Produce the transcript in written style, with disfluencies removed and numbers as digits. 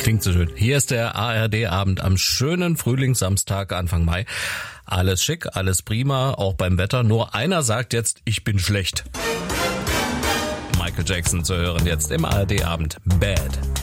Klingt so schön. Hier ist der ARD-Abend am schönen Frühlingssamstag Anfang Mai. Alles schick, alles prima, auch beim Wetter. Nur einer sagt jetzt, ich bin schlecht. Michael Jackson zu hören jetzt im ARD-Abend. Bad.